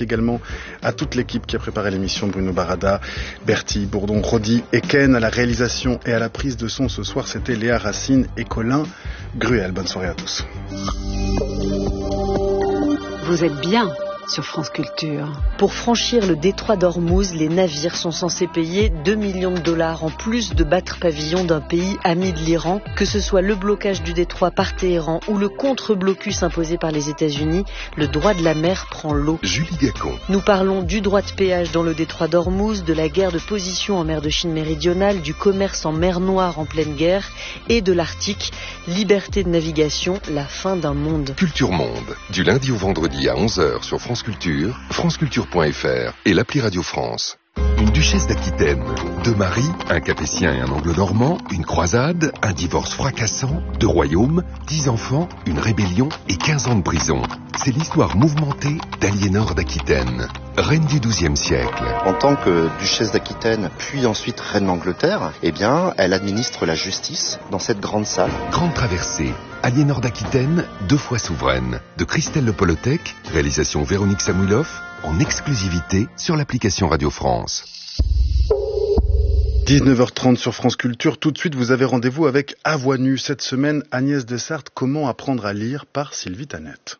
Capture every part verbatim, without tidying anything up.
Merci également à toute l'équipe qui a préparé l'émission, Bruno Barada, Bertie, Bourdon, Rodi et Ken à la réalisation et à la prise de son. Ce soir, c'était Léa Racine et Colin Gruel. Bonne soirée à tous. Vous êtes bien sur France Culture. Pour franchir le détroit d'Ormuz, les navires sont censés payer deux millions de dollars en plus de battre pavillon d'un pays ami de l'Iran. Que ce soit le blocage du détroit par Téhéran ou le contre-blocus imposé par les États-Unis, le droit de la mer prend l'eau. Julie Gacon. Nous parlons du droit de péage dans le détroit d'Ormuz, de la guerre de position en mer de Chine méridionale, du commerce en mer Noire en pleine guerre et de l'Arctique. Liberté de navigation, la fin d'un monde. Culture Monde, du lundi au vendredi à onze heures sur France Culture, franceculture point f r et l'appli Radio France. Une duchesse d'Aquitaine, deux maris, un capétien et un anglo-normand, une croisade, un divorce fracassant, deux royaumes, dix enfants, une rébellion et quinze ans de prison. C'est l'histoire mouvementée d'Aliénor d'Aquitaine, reine du douzième siècle. En tant que duchesse d'Aquitaine, puis ensuite reine d'Angleterre, eh bien, elle administre la justice dans cette grande salle. Grande traversée, Aliénor d'Aquitaine, deux fois souveraine, de Christelle Le Polotec, réalisation Véronique Samuilov, en exclusivité sur l'application Radio France. dix-neuf heures trente sur France Culture. Tout de suite, vous avez rendez-vous avec À Voix Nue. Cette semaine, Agnès de Sarthe, Comment apprendre à lire par Sylvie Tanette.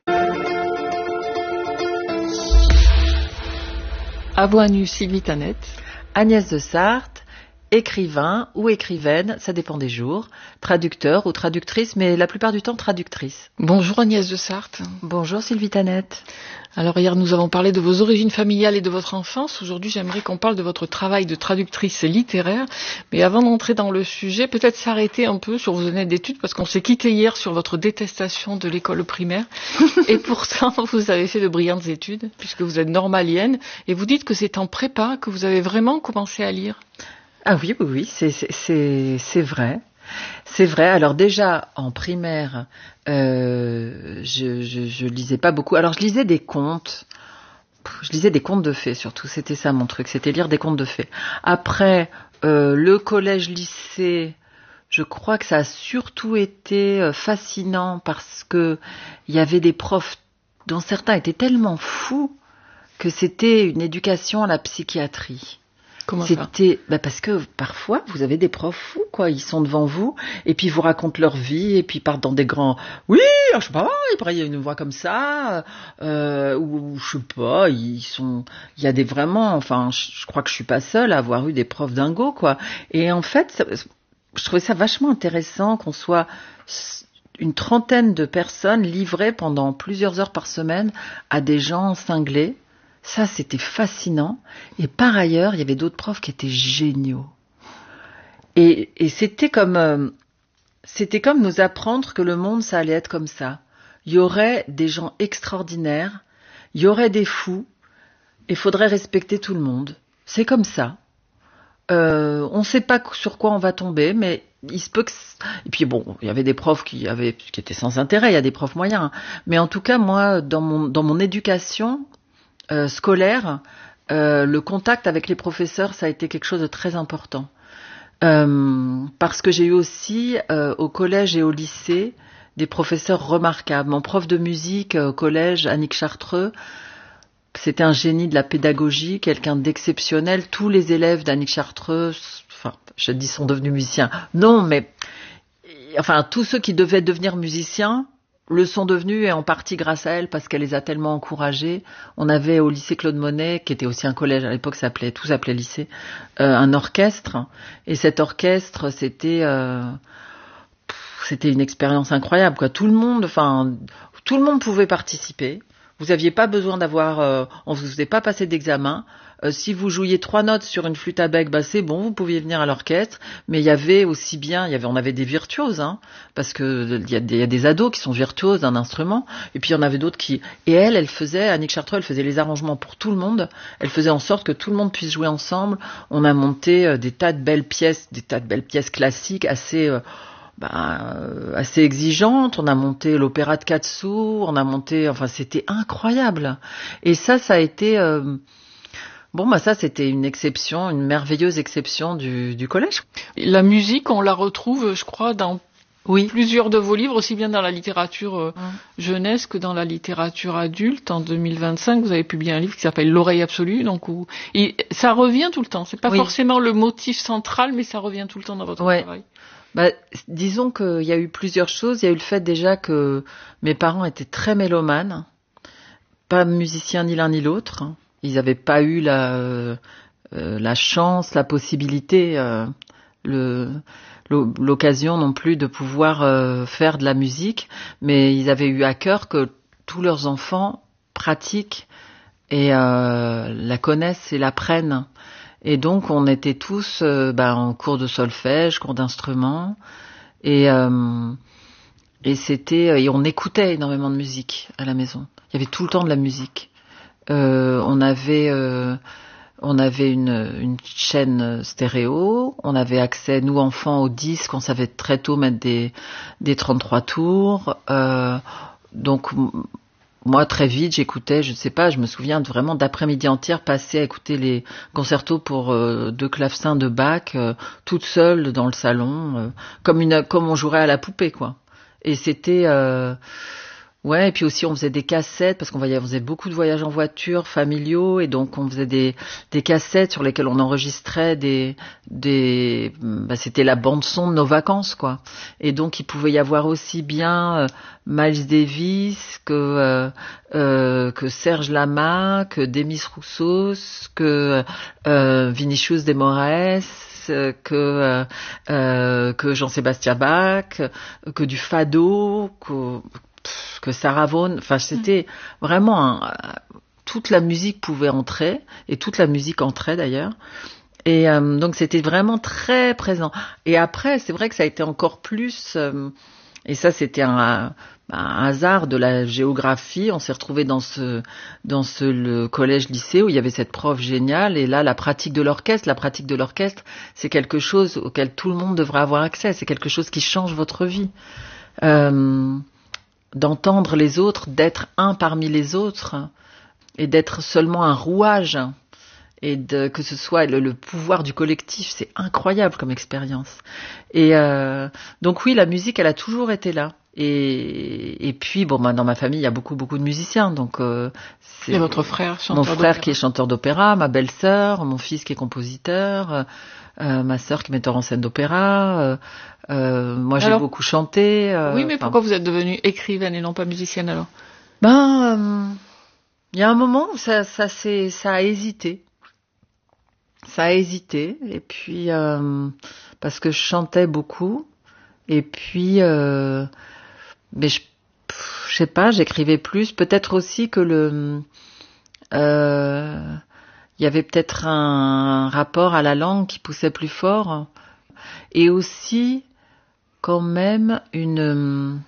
À Voix Nue, Sylvie Tanette. Agnès de Sarthe, écrivain ou écrivaine, ça dépend des jours, traducteur ou traductrice, mais la plupart du temps traductrice. Bonjour Agnès de Sarthe. Bonjour Sylvie Tanette. Alors hier nous avons parlé de vos origines familiales et de votre enfance. Aujourd'hui j'aimerais qu'on parle de votre travail de traductrice littéraire. Mais avant d'entrer dans le sujet, peut-être s'arrêter un peu sur vos années d'études, parce qu'on s'est quitté hier sur votre détestation de l'école primaire. Et pourtant vous avez fait de brillantes études, puisque vous êtes normalienne, et vous dites que c'est en prépa que vous avez vraiment commencé à lire. Ah oui, oui, oui, c'est, c'est, c'est, c'est vrai. C'est vrai. Alors déjà, en primaire, euh, je, je, je lisais pas beaucoup. Alors je lisais des contes. Je lisais des contes de fées surtout. C'était ça mon truc. C'était lire des contes de fées. Après, euh, le collège-lycée, je crois que ça a surtout été fascinant parce que il y avait des profs dont certains étaient tellement fous que c'était une éducation à la psychiatrie. Comment C'était, bah parce que parfois vous avez des profs fous, quoi. Ils sont devant vous et puis ils vous racontent leur vie et puis ils partent dans des grands. Oui, je sais pas. Il y a une voix comme ça, euh, ou, ou je sais pas. Ils sont. Il y a des vraiment. Enfin, je, je crois que je suis pas seule à avoir eu des profs dingos, quoi. Et en fait, ça, je trouvais ça vachement intéressant qu'on soit une trentaine de personnes livrées pendant plusieurs heures par semaine à des gens cinglés. Ça, c'était fascinant. Et par ailleurs, il y avait d'autres profs qui étaient géniaux. Et, et c'était comme, euh, c'était comme nous apprendre que le monde, ça allait être comme ça. Il y aurait des gens extraordinaires, il y aurait des fous, et il faudrait respecter tout le monde. C'est comme ça. Euh, on ne sait pas sur quoi on va tomber, mais il se peut que... Et puis bon, il y avait des profs qui avaient, qui étaient sans intérêt, il y a des profs moyens. Hein. Mais en tout cas, moi, dans mon, dans mon éducation euh, scolaire, euh, le contact avec les professeurs, ça a été quelque chose de très important. Euh, parce que j'ai eu aussi, euh, au collège et au lycée, des professeurs remarquables. Mon prof de musique euh, au collège, Annick Chartreux, c'était un génie de la pédagogie, quelqu'un d'exceptionnel. Tous les élèves d'Annick Chartreux, enfin, je dis sont devenus musiciens. Non, mais enfin, tous ceux qui devaient devenir musiciens le sont devenus, et en partie grâce à elle, parce qu'elle les a tellement encouragés. On avait au lycée Claude Monet, qui était aussi un collège à l'époque, ça s'appelait, tout s'appelait lycée, euh, un orchestre. Et cet orchestre, c'était, euh, c'était une expérience incroyable, quoi. Tout le monde, enfin, tout le monde pouvait participer. Vous n'aviez pas besoin d'avoir, euh, on vous faisait pas passer d'examen. Euh, si vous jouiez trois notes sur une flûte à bec, bah c'est bon, vous pouviez venir à l'orchestre. Mais il y avait aussi bien, il y avait, on avait des virtuoses, hein, parce que il y a des, il y a des ados qui sont virtuoses d'un instrument. Et puis il y en avait d'autres qui, et elle, elle faisait, Annick Chartreux, elle faisait les arrangements pour tout le monde. Elle faisait en sorte que tout le monde puisse jouer ensemble. On a monté euh, des tas de belles pièces, des tas de belles pièces classiques, assez. Euh, Bah, euh, assez exigeante. On a monté l'opéra de Katsu, on a monté, enfin c'était incroyable. Et ça, ça a été, euh, bon bah ça c'était une exception, une merveilleuse exception du, du collège. La musique, on la retrouve, je crois, dans Oui. Plusieurs de vos livres, aussi bien dans la littérature euh, Hum. jeunesse que dans la littérature adulte. En deux mille vingt-cinq, vous avez publié un livre qui s'appelle L'oreille absolue. Donc, où, et ça revient tout le temps. C'est pas Oui. forcément le motif central, mais ça revient tout le temps dans votre Ouais. travail. Bah, disons qu'il y a eu plusieurs choses. Il y a eu le fait déjà que mes parents étaient très mélomanes, pas musiciens ni l'un ni l'autre. Ils n'avaient pas eu la, euh, la chance, la possibilité, euh, le, l'occasion non plus de pouvoir euh, faire de la musique, mais ils avaient eu à cœur que tous leurs enfants pratiquent et euh, la connaissent et l'apprennent. Et donc on était tous euh, bah, en cours de solfège, cours d'instruments, et euh, et c'était et on écoutait énormément de musique à la maison. Il y avait tout le temps de la musique. Euh, on avait euh, on avait une une chaîne stéréo, on avait accès nous enfants aux disques, on savait très tôt mettre des des trente-trois tours. Euh, donc moi, très vite, j'écoutais, je ne sais pas, je me souviens de vraiment d'après-midi entière passées à écouter les concertos pour euh, deux clavecins de Bach, euh, toute seule dans le salon, euh, comme une, comme on jouerait à la poupée, quoi. Et c'était, euh, ouais, et puis aussi on faisait des cassettes, parce qu'on voyait, on faisait beaucoup de voyages en voiture, familiaux, et donc on faisait des, des cassettes sur lesquelles on enregistrait des, des, bah, c'était la bande-son de nos vacances, quoi. Et donc il pouvait y avoir aussi bien euh, Miles Davis que euh, euh, que Serge Lama, que Demis Roussos, que euh, Vinicius de Moraes, que euh, euh, que Jean-Sébastien Bach, que du fado, que que Sarah Vaughan, enfin c'était vraiment un, toute la musique pouvait entrer et toute la musique entrait d'ailleurs. Et euh, donc c'était vraiment très présent. Et après c'est vrai que ça a été encore plus euh, et ça c'était un, un hasard de la géographie. On s'est retrouvé dans ce dans ce le collège lycée où il y avait cette prof géniale et là la pratique de l'orchestre, la pratique de l'orchestre, c'est quelque chose auquel tout le monde devrait avoir accès, c'est quelque chose qui change votre vie. Euh, d'entendre les autres, d'être un parmi les autres et d'être seulement un rouage et de, que ce soit le, le pouvoir du collectif, c'est incroyable comme expérience. Et euh, donc oui, la musique, elle a toujours été là. Et, et puis bon, bah, dans ma famille, il y a beaucoup beaucoup de musiciens. Donc euh, c'est et votre frère, chanteur mon frère d'opéra. qui est chanteur d'opéra, ma belle-sœur, mon fils qui est compositeur, euh, ma sœur qui est metteur en scène d'opéra. Euh, euh, moi, j'ai alors, beaucoup chanté. Euh, oui, mais pourquoi vous êtes devenue écrivaine et non pas musicienne alors? Ben, il euh, y a un moment où ça, ça, c'est, ça a hésité. Ça a hésité. Et puis euh, parce que je chantais beaucoup. Et puis, euh, mais je, je sais pas, j'écrivais plus. Peut-être aussi que le, euh, il y avait peut-être un rapport à la langue qui poussait plus fort, et aussi quand même une,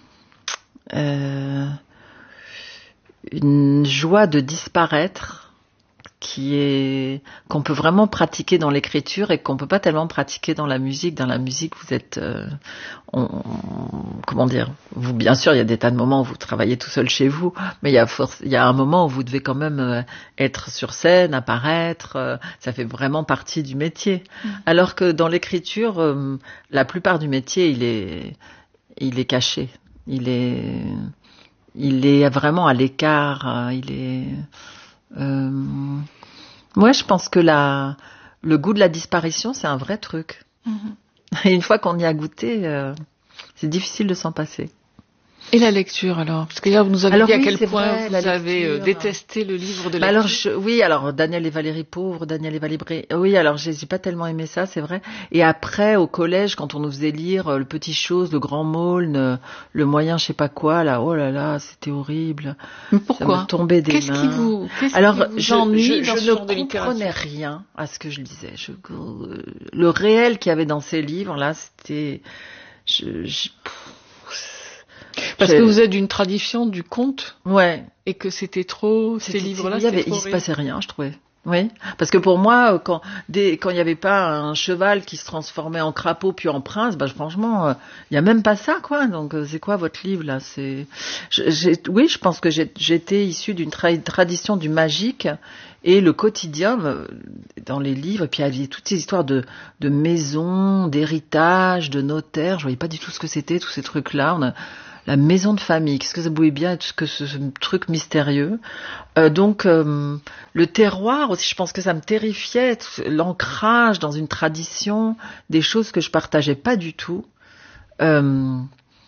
euh, une joie de disparaître qui est qu'on peut vraiment pratiquer dans l'écriture et qu'on peut pas tellement pratiquer dans la musique. Dans la musique, vous êtes, euh, on, on, comment dire, vous bien sûr, il y a des tas de moments où vous travaillez tout seul chez vous, mais il y a force, il y a un moment où vous devez quand même euh, être sur scène, apparaître. Euh, ça fait vraiment partie du métier. Mmh. Alors que dans l'écriture, euh, la plupart du métier, il est, il est caché. Il est, il est vraiment à l'écart. Il est Euh, moi, je pense que la, le goût de la disparition, c'est un vrai truc. Mm-hmm. Et une fois qu'on y a goûté, euh, c'est difficile de s'en passer. Et la lecture alors? Parce que là, vous nous avez alors, dit oui, à quel point vrai, vous avez euh, détesté le livre de lecture. Bah alors, je, oui, alors Daniel et Valérie Pauvre, Daniel et Valérie... Oui, alors j'ai, j'ai pas tellement aimé ça, c'est vrai. Et après, au collège, quand on nous faisait lire euh, Le Petit Chose, Le Grand Maulne, Le Moyen je sais pas quoi, là, oh là là, c'était horrible. Mais pourquoi? Ça me tombait des qu'est-ce mains. Qui vous, qu'est-ce alors, qui vous ennuie je, je, dans je ce ne genre de comprenais rien à ce que je lisais. Je, euh, le réel qu'il y avait dans ces livres-là, c'était... Je... je Parce je... que vous êtes d'une tradition du conte, ouais, et que c'était trop c'était, ces livres-là, il y avait, c'était trop il se passait rien, je trouvais. Oui, parce que pour moi, quand dès, quand il n'y avait pas un cheval qui se transformait en crapaud puis en prince, bah franchement, il euh, n'y a même pas ça, quoi. Donc euh, c'est quoi votre livre là? C'est, j'ai, oui, je pense que j'ai, j'étais issue d'une tra- tradition du magique et le quotidien euh, dans les livres. Et puis il y avait toutes ces histoires de de maisons, d'héritage, de notaires. Je voyais pas du tout ce que c'était tous ces trucs-là. On a la maison de famille, qu'est-ce que ça pouvait bien être que ce, ce truc mystérieux. Euh, donc euh, le terroir aussi, je pense que ça me terrifiait, l'ancrage dans une tradition, des choses que je partageais pas du tout euh,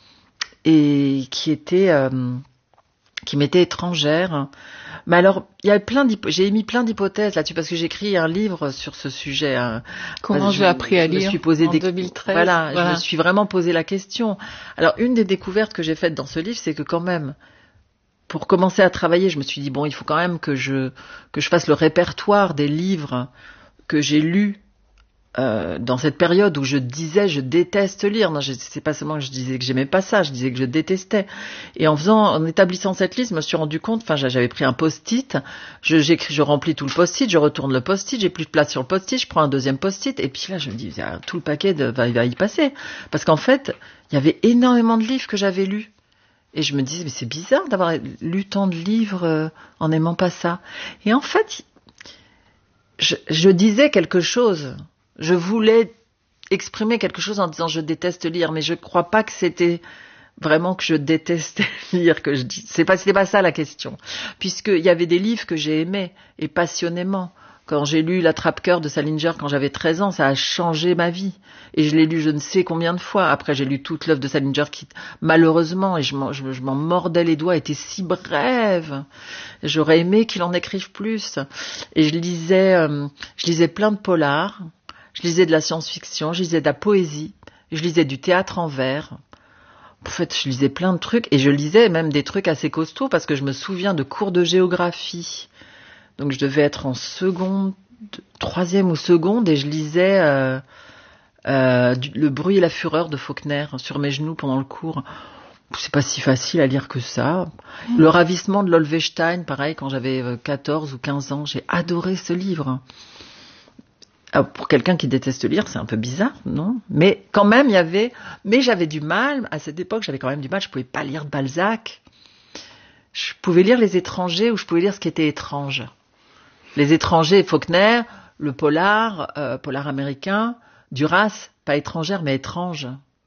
et qui étaient euh, qui m'étaient étrangères. Mais alors, il y a plein d'hypo- j'ai émis plein d'hypothèses là-dessus parce que j'ai écrit un livre sur ce sujet. Hein. Comment j'ai appris à lire. Je me suis posé en des... deux mille treize. Voilà, voilà, je me suis vraiment posé la question. Alors, une des découvertes que j'ai faites dans ce livre, c'est que quand même, pour commencer à travailler, je me suis dit bon, il faut quand même que je que je fasse le répertoire des livres que j'ai lus euh, dans cette période où je disais je déteste lire. Non, je, c'est pas seulement que je disais que j'aimais pas ça, je disais que je détestais. Et en faisant, en établissant cette liste, je me suis rendu compte. Enfin, j'avais pris un post-it, je, j'écris, je remplis tout le post-it, je retourne le post-it, j'ai plus de place sur le post-it, je prends un deuxième post-it, et puis là, je me dis ah, tout le paquet de, va, va y passer, parce qu'en fait, il y avait énormément de livres que j'avais lus. Et je me disais, mais c'est bizarre d'avoir lu tant de livres euh, en n'aimant pas ça. Et en fait, je, je disais quelque chose. Je voulais exprimer quelque chose en disant je déteste lire, mais je crois pas que c'était vraiment que je détestais lire que je dis. C'est pas, c'était pas ça la question. Puisqu'il y avait des livres que j'ai aimés et passionnément. Quand j'ai lu L'Attrape-cœur de Salinger quand j'avais treize ans, ça a changé ma vie. Et je l'ai lu je ne sais combien de fois. Après, j'ai lu toute l'œuvre de Salinger qui, malheureusement, et je m'en, je, je m'en mordais les doigts, était si brève. J'aurais aimé qu'il en écrive plus. Et je lisais, euh, je lisais plein de polars. Je lisais de la science-fiction. Je lisais de la poésie. Je lisais du théâtre en vers. En fait, je lisais plein de trucs. Et je lisais même des trucs assez costauds parce que je me souviens de cours de géographie. Donc je devais être en seconde, troisième ou seconde, et je lisais euh, euh, du, Le bruit et la fureur de Faulkner sur mes genoux pendant le cours. C'est pas si facile à lire que ça. Mmh. Le ravissement de l'Olvestein, pareil, quand j'avais quatorze ou quinze ans, j'ai adoré ce livre. Alors, pour quelqu'un qui déteste lire, c'est un peu bizarre, non? Mais quand même, il y avait... Mais j'avais du mal, à cette époque, j'avais quand même du mal, je pouvais pas lire Balzac. Je pouvais lire Les Étrangers ou je pouvais lire ce qui était étrange. Les Étrangers, Faulkner, le polar, euh, polar américain, Duras, pas étrangère mais étrange.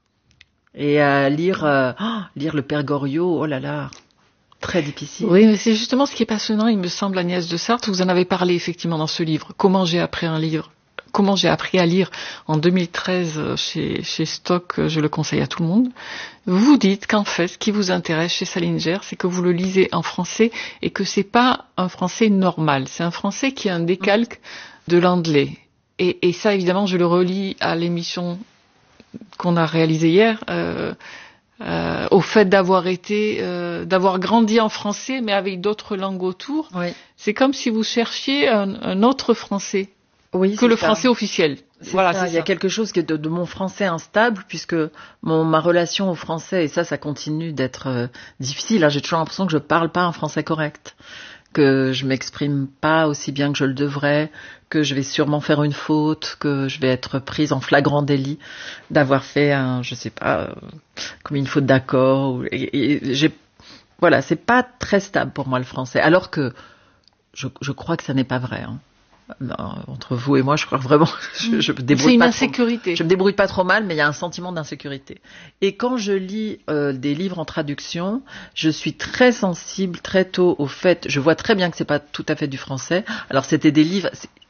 Et euh, lire, euh, oh, lire le Père Goriot, oh là là, très difficile. Oui, mais c'est justement ce qui est passionnant, il me semble, Agnès de Sarthe. Vous en avez parlé effectivement dans ce livre. Comment j'ai appris un livre, comment j'ai appris à lire en deux mille treize chez, chez Stock, je le conseille à tout le monde. Vous dites qu'en fait, ce qui vous intéresse chez Salinger, c'est que vous le lisez en français et que c'est pas un français normal. C'est un français qui a un décalque de l'anglais. Et, et ça, évidemment, je le relis à l'émission qu'on a réalisée hier, euh, euh, au fait d'avoir été, euh, d'avoir grandi en français, mais avec d'autres langues autour. Oui. C'est comme si vous cherchiez un, un autre français. Oui, que le ça. français officiel. C'est voilà, ça. c'est Il y a ça. quelque chose qui est de, de mon français instable, puisque mon, ma relation au français, et ça, ça continue d'être euh, difficile. Hein. J'ai toujours l'impression que je parle pas un français correct, que je m'exprime pas aussi bien que je le devrais, que je vais sûrement faire une faute, que je vais être prise en flagrant délit d'avoir fait un, je sais pas, euh, comme une faute d'accord. Ou, et, et j'ai, voilà, c'est pas très stable pour moi le français, alors que je, je crois que ça n'est pas vrai. Hein. Non, entre vous et moi, je crois vraiment, je, je me débrouille c'est une pas insécurité. Trop, je me débrouille pas trop mal, mais il y a un sentiment d'insécurité. Et quand je lis euh, des livres en traduction, je suis très sensible très tôt au fait. Je vois très bien que c'est pas tout à fait du français. Alors c'était des livres.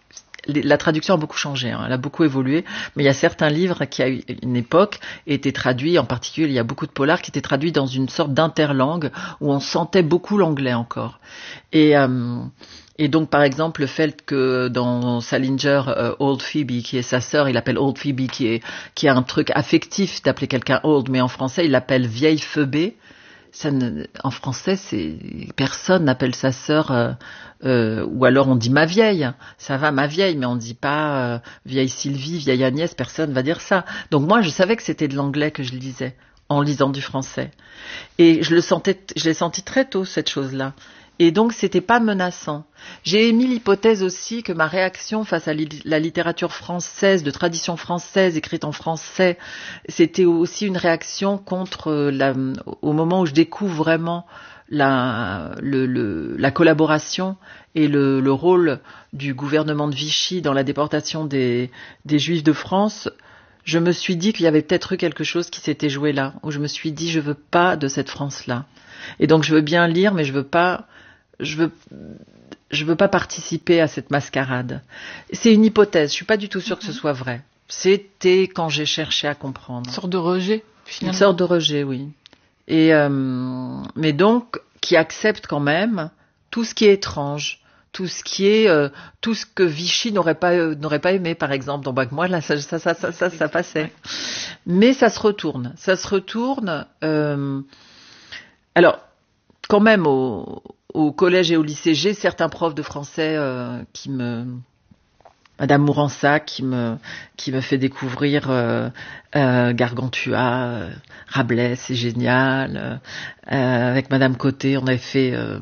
La traduction a beaucoup changé, hein, elle a beaucoup évolué, mais il y a certains livres qui, à une époque, étaient traduits, en particulier, il y a beaucoup de polars qui étaient traduits dans une sorte d'interlangue où on sentait beaucoup l'anglais encore. Et euh, Et donc, par exemple, le fait que dans Salinger, euh, Old Phoebe, qui est sa sœur, il appelle Old Phoebe, qui est qui a un truc affectif d'appeler quelqu'un old, mais en français, il l'appelle vieille Phoebe. Ça ne, en français, c'est personne n'appelle sa sœur, euh, euh, ou alors on dit ma vieille. Ça va, ma vieille, mais on dit pas euh, vieille Sylvie, vieille Agnès. Personne va dire ça. Donc moi, je savais que c'était de l'anglais que je lisais en lisant du français, et je le sentais, je l'ai senti très tôt cette chose-là. Et donc, c'était pas menaçant. J'ai émis l'hypothèse aussi que ma réaction face à li- la littérature française, de tradition française, écrite en français, c'était aussi une réaction contre la, au moment où je découvre vraiment la, le, le, la collaboration et le, le rôle du gouvernement de Vichy dans la déportation des, des Juifs de France. Je me suis dit qu'il y avait peut-être eu quelque chose qui s'était joué là, où je me suis dit, je veux pas de cette France-là. Et donc, je veux bien lire, mais je veux pas, je veux, je veux pas participer à cette mascarade. C'est une hypothèse. Je suis pas du tout sûre que ce soit vrai. C'était quand j'ai cherché à comprendre. Une sorte de rejet, finalement. Une sorte de rejet, oui. Et, euh, mais donc, qui accepte quand même tout ce qui est étrange. Tout ce qui est, euh, tout ce que Vichy n'aurait pas, euh, n'aurait pas aimé, par exemple. Donc, bah, moi, là, ça, ça, ça, ça, ça, ça passait. Mais ça se retourne. Ça se retourne, euh, alors, quand même, au, au collège et au lycée, j'ai certains profs de français euh, qui me... Madame Mourensac qui me, qui me fait découvrir euh, euh, Gargantua, euh, Rabelais, c'est génial. Euh, avec Madame Côté, on avait fait euh,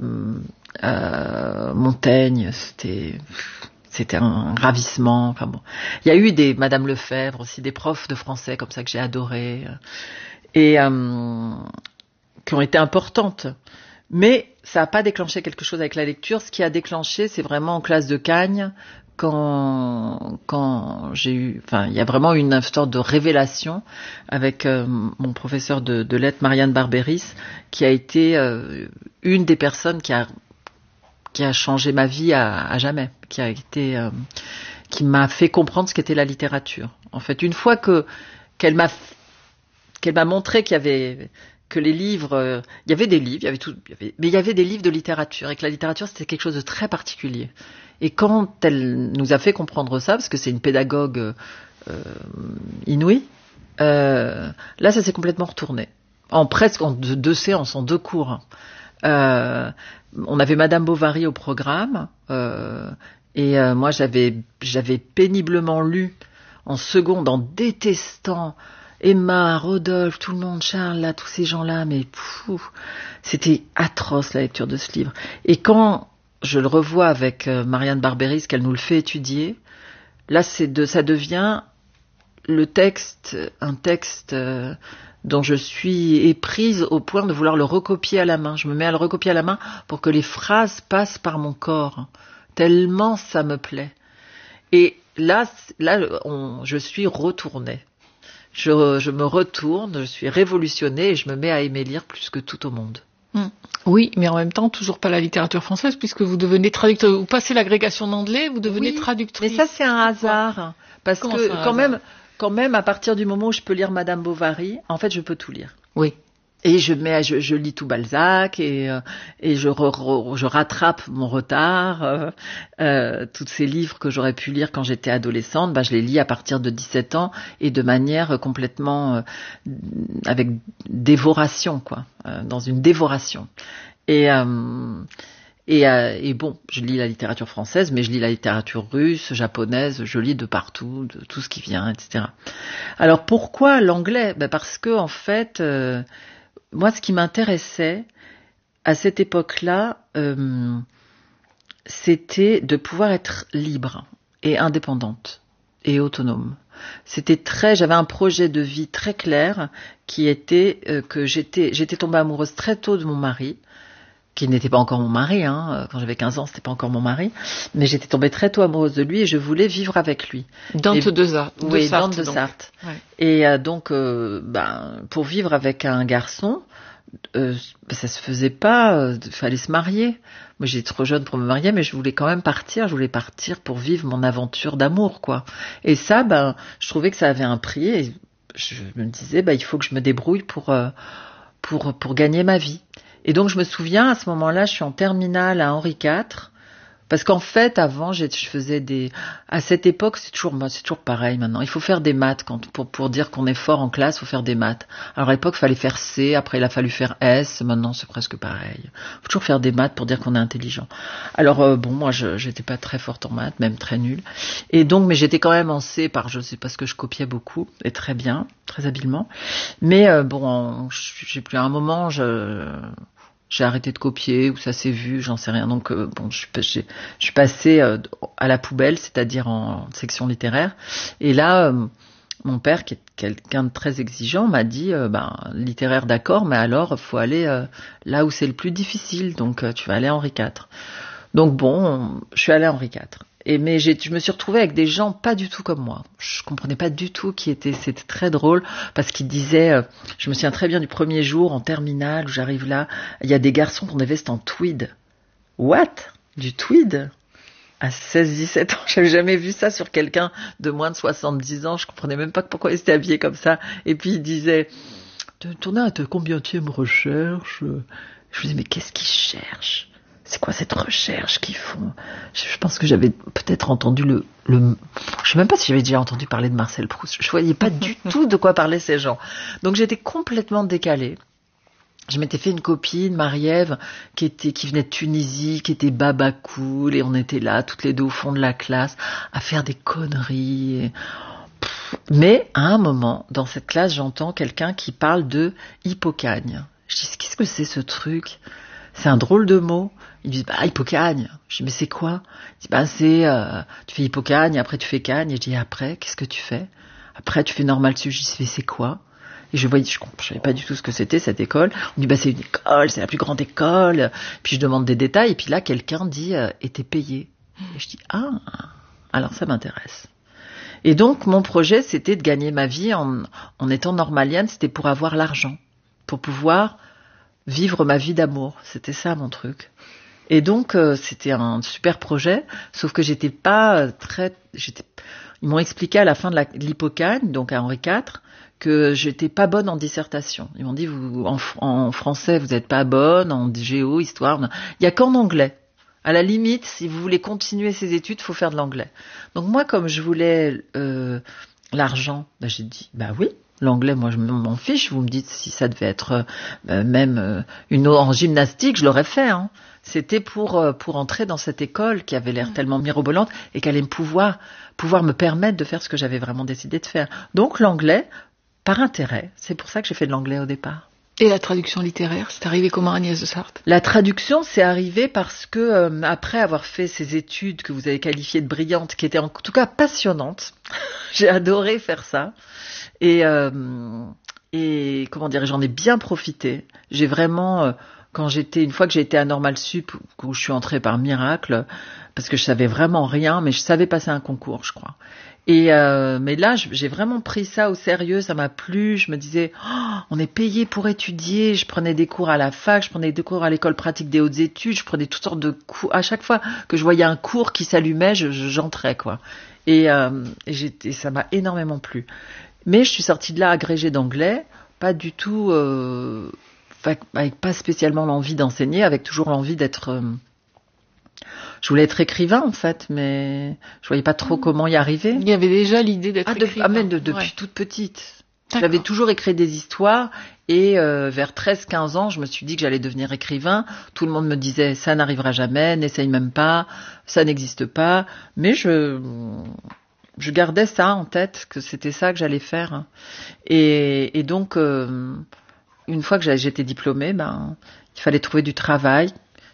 euh, Montaigne, c'était... C'était un ravissement. Enfin bon, il y a eu des Madame Lefebvre aussi, des profs de français comme ça que j'ai adoré et euh, qui ont été importantes. Mais ça n'a pas déclenché quelque chose avec la lecture. Ce qui a déclenché, c'est vraiment en classe de Cagnes, quand quand j'ai eu, enfin, il y a vraiment une sorte de révélation avec euh, mon professeur de, de lettres, Marianne Barberis, qui a été euh, une des personnes qui a qui a changé ma vie à, à jamais, qui a été, euh, qui m'a fait comprendre ce qu'était la littérature. En fait, une fois que qu'elle m'a qu'elle m'a montré qu'il y avait que les livres, euh, il y avait des livres, il y avait tout, il y avait, mais il y avait des livres de littérature et que la littérature c'était quelque chose de très particulier. Et quand elle nous a fait comprendre ça, parce que c'est une pédagogue euh, inouïe, euh, là ça s'est complètement retourné, en presque en deux, deux séances, en deux cours. Euh, on avait Madame Bovary au programme euh, et euh, moi j'avais j'avais péniblement lu en seconde en détestant Emma, Rodolphe, tout le monde, Charles, là, tous ces gens-là, mais pouf, c'était atroce la lecture de ce livre. Et quand je le revois avec euh, Marianne Barberis, qu'elle nous le fait étudier, là c'est de, ça devient le texte, un texte euh, dont je suis éprise au point de vouloir le recopier à la main. Je me mets à le recopier à la main pour que les phrases passent par mon corps, tellement ça me plaît. Et là, là on, je suis retournée. Je, je me retourne, je suis révolutionnée et je me mets à aimer lire plus que tout au monde. Mmh. Oui, mais en même temps, toujours pas la littérature française, puisque vous devenez traductrice. Vous passez l'agrégation d'anglais, vous devenez oui, traductrice. Mais ça, c'est un hasard. Parce Comment que ça, quand hasard même, quand même, à partir du moment où je peux lire Madame Bovary, en fait, je peux tout lire. Oui. Et je mets, je, je lis tout Balzac et euh, et je re, re, je rattrape mon retard. Euh, euh, tous ces livres que j'aurais pu lire quand j'étais adolescente, bah je les lis à partir de dix-sept ans et de manière complètement euh, avec dévoration, quoi, euh, dans une dévoration. Et euh, et, euh, et bon, je lis la littérature française, mais je lis la littérature russe, japonaise, je lis de partout, de tout ce qui vient, et cetera. Alors pourquoi l'anglais ? Ben parce que en fait. Euh, Moi, ce qui m'intéressait à cette époque-là, euh, c'était de pouvoir être libre et indépendante et autonome. C'était très, j'avais un projet de vie très clair qui était euh, que j'étais, j'étais tombée amoureuse très tôt de mon mari, qui n'était pas encore mon mari, hein. Quand j'avais quinze ans, c'était pas encore mon mari, mais j'étais tombée très tôt amoureuse de lui et je voulais vivre avec lui. Dante de, Zart, de oui, Sarthe. Dante de Sarthe. Ouais. Et euh, donc, euh, ben, pour vivre avec un garçon, euh, ça se faisait pas, il euh, fallait se marier. Moi, j'étais trop jeune pour me marier, mais je voulais quand même partir. Je voulais partir pour vivre mon aventure d'amour, quoi. Et ça, ben, je trouvais que ça avait un prix et je me disais, ben, il faut que je me débrouille pour euh, pour pour gagner ma vie. Et donc, je me souviens, à ce moment-là, je suis en terminale à Henri quatre, parce qu'en fait, avant, je faisais des... À cette époque, c'est toujours, c'est toujours pareil maintenant. Il faut faire des maths. Quand, pour, pour dire qu'on est fort en classe, il faut faire des maths. Alors, à l'époque, il fallait faire C, après, il a fallu faire S. Maintenant, c'est presque pareil. Il faut toujours faire des maths pour dire qu'on est intelligent. Alors, euh, bon, moi, je j'étais pas très forte en maths, même très nulle. Et donc, mais j'étais quand même en C, par, je sais, parce que je copiais beaucoup, et très bien, très habilement. Mais euh, bon, j'ai plus à un moment, je... j'ai arrêté de copier ou ça s'est vu, j'en sais rien. Donc euh, bon, je, je, je suis passée euh, à la poubelle, c'est-à-dire en, en section littéraire. Et là, euh, mon père, qui est quelqu'un de très exigeant, m'a dit euh, ben, littéraire d'accord, mais alors faut aller euh, là où c'est le plus difficile. Donc euh, tu vas aller à Henri quatre. Donc bon, je suis allée à Henri quatre. Et mais j'ai, je me suis retrouvée avec des gens pas du tout comme moi. Je comprenais pas du tout qui était. C'était très drôle parce qu'ils disaient. Euh, je me souviens très bien du premier jour en terminale où j'arrive là. Il y a des garçons qui ont des vestes en tweed. What? Du tweed? À seize dix-sept ans, j'avais jamais vu ça sur quelqu'un de moins de soixante-dix ans. Je comprenais même pas pourquoi ils étaient habillés comme ça. Et puis ils disaient, t'en as à ta combienième recherche? Je me disais, mais qu'est-ce qu'ils cherchent? C'est quoi cette recherche qu'ils font? Je pense que j'avais peut-être entendu le, le... Je sais même pas si j'avais déjà entendu parler de Marcel Proust. Je voyais pas du tout de quoi parlaient ces gens. Donc j'étais complètement décalée. Je m'étais fait une copine, Marie-Ève, qui était, qui venait de Tunisie, qui était baba cool, et on était là, toutes les deux au fond de la classe, à faire des conneries. Et... Mais, à un moment, dans cette classe, j'entends quelqu'un qui parle de hippocagne. Je dis, qu'est-ce que c'est ce truc? C'est un drôle de mot. Ils disent, bah, hippocagne. Je dis, mais c'est quoi? Ils disent, bah, c'est, euh, tu fais hippocagne, après tu fais cagne. Et je dis, après, qu'est-ce que tu fais? Après, tu fais normal dessus. Je dis, mais c'est quoi? Et je voyais, je ne savais pas du tout ce que c'était, cette école. On dit, bah, c'est une école, c'est la plus grande école. Puis je demande des détails. Et puis là, quelqu'un dit, euh, et t'es payé. Et je dis, ah, alors ça m'intéresse. Et donc, mon projet, c'était de gagner ma vie en, en étant normalienne. C'était pour avoir l'argent. Pour pouvoir vivre ma vie d'amour. C'était ça, mon truc. Et donc, euh, c'était un super projet. Sauf que j'étais pas euh, très, j'étais, ils m'ont expliqué à la fin de, la, de l'hippocagne, donc à Henri quatre, que j'étais pas bonne en dissertation. Ils m'ont dit, vous, en, en français, vous n'êtes pas bonne, en géo, histoire, il y a qu'en anglais. À la limite, si vous voulez continuer ces études, il faut faire de l'anglais. Donc moi, comme je voulais euh, l'argent, ben j'ai dit, bah oui, l'anglais, moi je m'en fiche. Vous me dites si ça devait être euh, même euh, une en gymnastique, je l'aurais fait. Hein. C'était pour euh, pour entrer dans cette école qui avait l'air tellement mirobolante et qui allait me pouvoir pouvoir me permettre de faire ce que j'avais vraiment décidé de faire. Donc l'anglais, par intérêt, c'est pour ça que j'ai fait de l'anglais au départ. Et la traduction littéraire, c'est arrivé comment, Agnès de Sarthe? La traduction, c'est arrivé parce que, euh, après avoir fait ces études que vous avez qualifiées de brillantes, qui étaient en tout cas passionnantes, j'ai adoré faire ça. Et, euh, et comment dire, j'en ai bien profité. J'ai vraiment, euh, quand j'étais, une fois que j'ai été à Normal Sup, où je suis entrée par miracle, parce que je savais vraiment rien, mais je savais passer un concours, je crois. Et euh, mais là, j'ai vraiment pris ça au sérieux, ça m'a plu. Je me disais, oh, on est payé pour étudier. Je prenais des cours à la fac, je prenais des cours à l'école pratique des hautes études, je prenais toutes sortes de cours. À chaque fois que je voyais un cours qui s'allumait, je, je, j'entrais quoi. Et, euh, et, et ça m'a énormément plu. Mais je suis sortie de là agrégée d'anglais, pas du tout, euh, avec pas spécialement l'envie d'enseigner, avec toujours l'envie d'être. Euh, Je voulais être écrivain en fait, mais je voyais pas trop comment y arriver. Il y avait déjà l'idée d'être ah, de, écrivain. Ah, même de, depuis ouais. toute petite. D'accord. J'avais toujours écrit des histoires et euh, vers treize quinze ans, je me suis dit que j'allais devenir écrivain. Tout le monde me disait ça n'arrivera jamais, n'essaye même pas, ça n'existe pas. Mais je je gardais ça en tête, que c'était ça que j'allais faire. Et, et donc, euh, une fois que j'étais diplômée, ben, il fallait trouver du travail.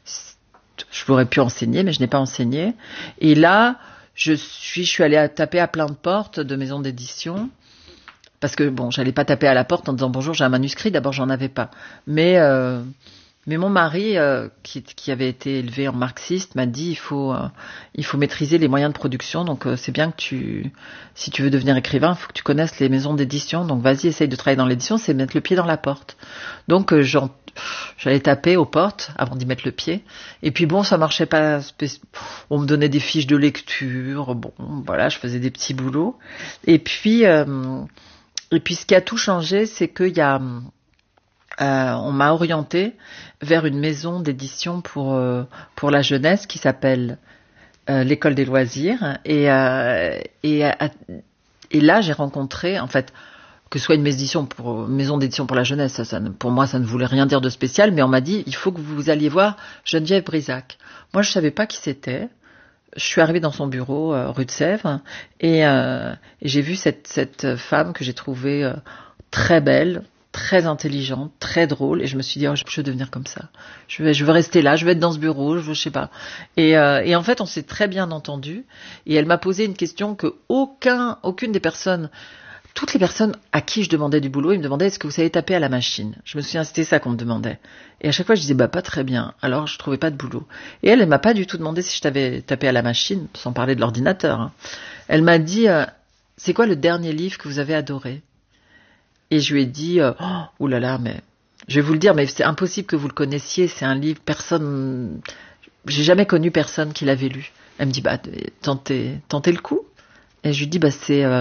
Je l'aurais pu enseigner, mais je n'ai pas enseigné. Et là, je suis, je suis allée à, taper à plein de portes de maisons d'édition. Parce que, bon, j'allais pas taper à la porte en disant bonjour, j'ai un manuscrit. D'abord, j'en avais pas. Mais, euh, mais mon mari, euh, qui, qui avait été élevé en marxiste, m'a dit il faut, euh, il faut maîtriser les moyens de production. Donc, euh, c'est bien que tu, si tu veux devenir écrivain, il faut que tu connaisses les maisons d'édition. Donc, vas-y, essaye de travailler dans l'édition, c'est mettre le pied dans la porte. Donc, euh, j'en J'allais taper aux portes avant d'y mettre le pied. Et puis bon, ça marchait pas. On me donnait des fiches de lecture. Bon, voilà, je faisais des petits boulots. Et puis, euh, et puis ce qui a tout changé, c'est qu'il y a, euh, on m'a orientée vers une maison d'édition pour euh, pour la jeunesse qui s'appelle euh, l'École des loisirs. Et euh, et et là, j'ai rencontré, en fait. Que ce soit une maison, pour, maison d'édition pour la jeunesse, ça, ça, pour moi, ça ne voulait rien dire de spécial, mais on m'a dit, il faut que vous alliez voir Geneviève Brisac. Moi, je savais pas qui c'était. Je suis arrivée dans son bureau, euh, rue de Sèvres, et, euh, et j'ai vu cette, cette femme que j'ai trouvée euh, très belle, très intelligente, très drôle, et je me suis dit, oh, je veux devenir comme ça. Je vais, je veux rester là, je vais être dans ce bureau, je veux, je sais pas. Et, euh, et en fait, on s'est très bien entendu, et elle m'a posé une question que aucun, aucune des personnes, toutes les personnes à qui je demandais du boulot, ils me demandaient, est-ce que vous savez taper à la machine? Je me souviens, c'était ça qu'on me demandait. Et à chaque fois, je disais, bah, pas très bien. Alors, je trouvais pas de boulot. Et elle, elle m'a pas du tout demandé si je t'avais tapé à la machine, sans parler de l'ordinateur, hein. Elle m'a dit, euh, c'est quoi le dernier livre que vous avez adoré? Et je lui ai dit, euh, oh, oulala, mais je vais vous le dire, mais c'est impossible que vous le connaissiez. C'est un livre, personne, j'ai jamais connu personne qui l'avait lu. Elle me dit, bah, tentez, tentez le coup. Et je lui dis, bah, c'est, euh,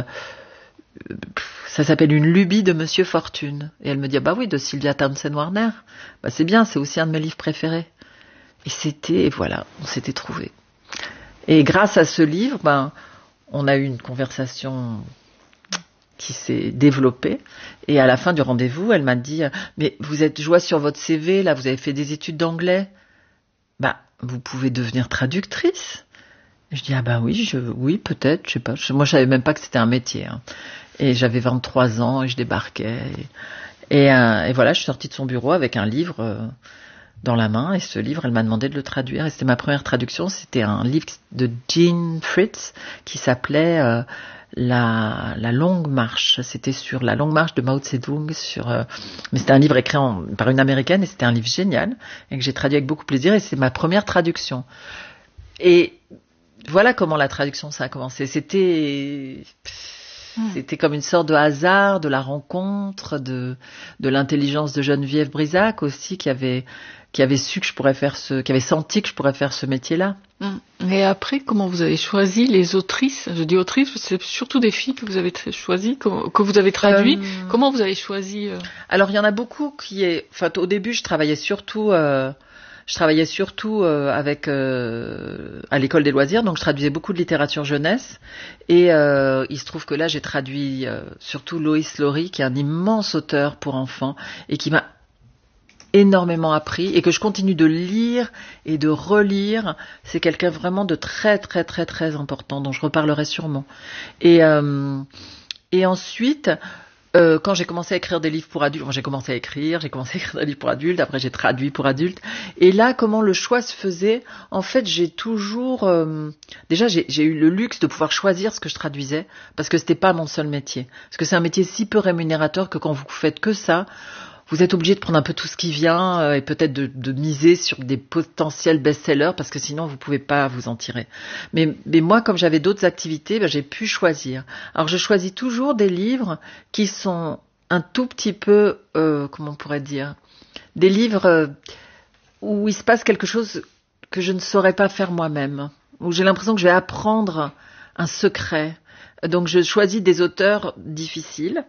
ça s'appelle Une lubie de Monsieur Fortune. Et elle me dit, ah, bah oui, de Sylvia Townsend Warner. Bah, c'est bien, c'est aussi un de mes livres préférés. Et c'était, et voilà, on s'était trouvés. Et grâce à ce livre, ben, on a eu une conversation qui s'est développée, et à la fin du rendez-vous, elle m'a dit, mais vous êtes, je vois sur votre C V, là, vous avez fait des études d'anglais, bah, vous pouvez devenir traductrice. Et je dis, ah bah oui, je, oui, peut-être, je sais pas, je, moi je savais même pas que c'était un métier, hein. Et j'avais vingt-trois ans, et je débarquais, et, et, euh, et voilà, je suis sortie de son bureau avec un livre euh, dans la main, et ce livre, elle m'a demandé de le traduire, et c'était ma première traduction, c'était un livre de Jean Fritz, qui s'appelait euh, La, la longue marche. C'était sur la longue marche de Mao Tse-tung, sur, euh, mais c'était un livre écrit en, par une américaine, et c'était un livre génial, et que j'ai traduit avec beaucoup de plaisir, et c'est ma première traduction. Et voilà comment la traduction, ça a commencé. C'était, mmh. c'était comme une sorte de hasard, de la rencontre, de, de l'intelligence de Geneviève Brisac aussi, qui avait, qui avait su que je pourrais faire ce, qui avait senti que je pourrais faire ce métier-là. Et après, comment vous avez choisi les autrices? Je dis autrices, c'est surtout des filles que vous avez choisies, que vous avez traduites. Euh... Comment vous avez choisi euh... Alors, il y en a beaucoup qui est. Enfin, au début, je travaillais surtout, euh, je travaillais surtout euh, avec euh, à l'école des loisirs, donc je traduisais beaucoup de littérature jeunesse. Et euh, il se trouve que là, j'ai traduit euh, surtout Lois Lowry, qui est un immense auteur pour enfants et qui m'a énormément appris, et que je continue de lire et de relire. C'est quelqu'un vraiment de très très très très important, dont je reparlerai sûrement. Et, euh, et ensuite, euh, quand j'ai commencé à écrire des livres pour adultes, enfin, j'ai commencé à écrire, j'ai commencé à écrire des livres pour adultes, après j'ai traduit pour adultes, et là, comment le choix se faisait, en fait, j'ai toujours... Euh, déjà, j'ai, j'ai eu le luxe de pouvoir choisir ce que je traduisais, parce que c'était pas mon seul métier. Parce que c'est un métier si peu rémunérateur que quand vous faites que ça, vous êtes obligé de prendre un peu tout ce qui vient euh, et peut-être de, de miser sur des potentiels best-sellers, parce que sinon vous pouvez pas vous en tirer. Mais, mais moi, comme j'avais d'autres activités, ben, j'ai pu choisir. Alors je choisis toujours des livres qui sont un tout petit peu, euh, comment on pourrait dire, des livres euh, où il se passe quelque chose que je ne saurais pas faire moi-même, où j'ai l'impression que je vais apprendre un secret. Donc je choisis des auteurs difficiles.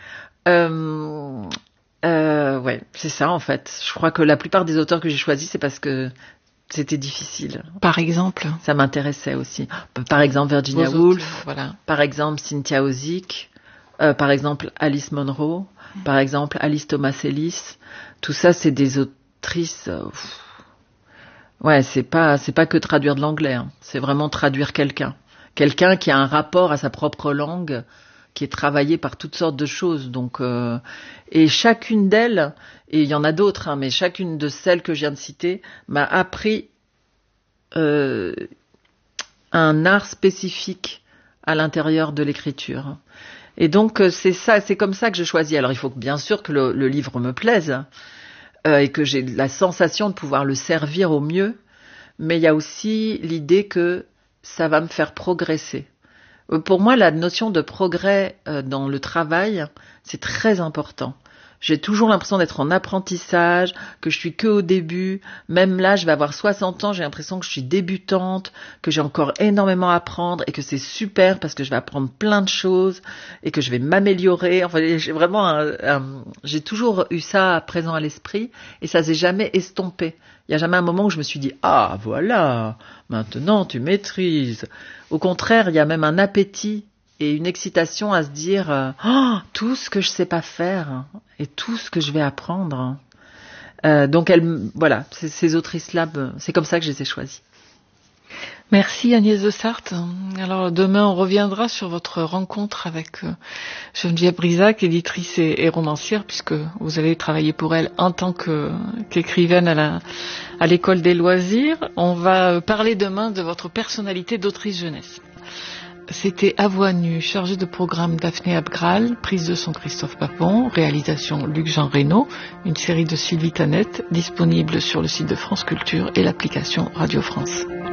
Euh, Euh, ouais, c'est ça en fait. Je crois que la plupart des auteurs que j'ai choisis, c'est parce que c'était difficile. Par exemple, ça m'intéressait aussi. Par exemple, Virginia Vos Woolf. auteurs, voilà. Par exemple, Cynthia Ozick. Euh, par exemple, Alice Munro. Mmh. Par exemple, Alice Thomas Ellis. Tout ça, c'est des autrices. Euh, ouais, c'est pas, c'est pas que traduire de l'anglais. Hein. C'est vraiment traduire quelqu'un, quelqu'un qui a un rapport à sa propre langue, qui est travaillée par toutes sortes de choses. Donc, euh, et chacune d'elles, et il y en a d'autres, hein, mais chacune de celles que je viens de citer m'a appris euh, un art spécifique à l'intérieur de l'écriture. Et donc, c'est ça, c'est comme ça que je choisis. Alors, il faut bien sûr que le, le livre me plaise euh, et que j'ai la sensation de pouvoir le servir au mieux, mais il y a aussi l'idée que ça va me faire progresser. Pour moi, la notion de progrès dans le travail, c'est très important. J'ai toujours l'impression d'être en apprentissage, que je suis que au début. Même là, je vais avoir soixante ans, j'ai l'impression que je suis débutante, que j'ai encore énormément à apprendre et que c'est super parce que je vais apprendre plein de choses et que je vais m'améliorer. Enfin, j'ai vraiment un, un, j'ai toujours eu ça présent à l'esprit et ça s'est jamais estompé. Il n'y a jamais un moment où je me suis dit « Ah, voilà, maintenant tu maîtrises ». Au contraire, il y a même un appétit et une excitation à se dire euh, « Oh, tout ce que je sais pas faire et tout ce que je vais apprendre euh, ». Donc, elle, voilà, ces, ces autrices-là, c'est comme ça que je les ai choisies. Merci Agnès de Sarthe. Alors demain on reviendra sur votre rencontre avec Geneviève Brisac, éditrice et, et romancière, puisque vous allez travailler pour elle en tant que, qu'écrivaine à la, à l'école des loisirs. On va parler demain de votre personnalité d'autrice jeunesse. C'était À Voix Nue, chargé de programme Daphné Abgral, prise de son Christophe Papon, réalisation Luc-Jean Reynaud, une série de Sylvie Tanette, disponible sur le site de France Culture et l'application Radio France.